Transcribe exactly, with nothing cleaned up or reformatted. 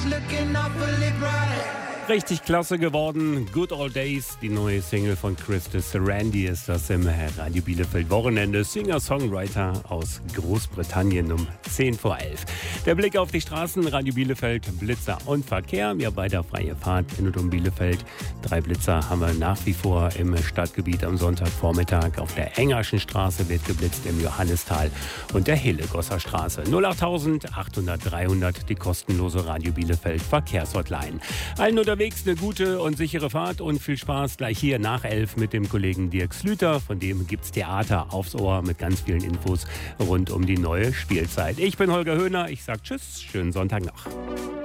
looking awfully bright. Richtig klasse geworden. Good Old Days, die neue Single von Christus Randy ist das im Radio Bielefeld Wochenende. Singer-Songwriter aus Großbritannien um zehn vor elf. Der Blick auf die Straßen, Radio Bielefeld, Blitzer und Verkehr. Wir weiter freie Fahrt in und um Bielefeld. Drei Blitzer haben wir nach wie vor im Stadtgebiet am Sonntagvormittag. Auf der Engerschen Straße wird geblitzt, im Johannistal und der Hillegosser Straße. null acht achthundert dreihundert, die kostenlose Radio Bielefeld Verkehrshotline. Allen unterwegs eine gute und sichere Fahrt und viel Spaß gleich hier nach elf mit dem Kollegen Dirk Slüter. Von dem gibt's Theater aufs Ohr mit ganz vielen Infos rund um die neue Spielzeit. Ich bin Holger Höhner, ich sag Tschüss, schönen Sonntag noch.